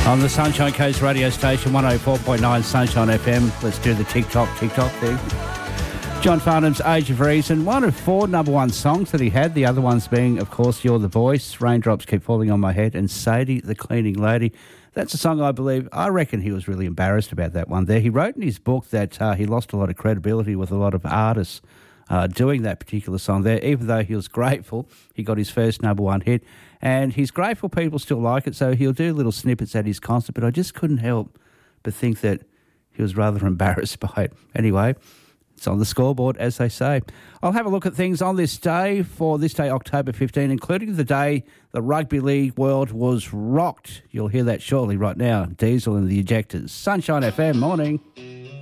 On the Sunshine Coast radio station, 104.9 Sunshine FM. Let's do the TikTok thing. John Farnham's Age of Reason, one of 4 number one songs that he had. The other ones being, of course, You're the Voice, Raindrops Keep Falling on My Head, and Sadie, the Cleaning Lady. That's a song I reckon he was really embarrassed about that one there. He wrote in his book that he lost a lot of credibility with a lot of artists doing that particular song there, even though he was grateful he got his first number one hit. And he's grateful people still like it, so he'll do little snippets at his concert, but I just couldn't help but think that he was rather embarrassed by it. Anyway, it's on the scoreboard, as they say. I'll have a look at things on this day, October 15, including the day the rugby league world was rocked. You'll hear that shortly right now. Diesel and the Ejectors. Sunshine FM, morning.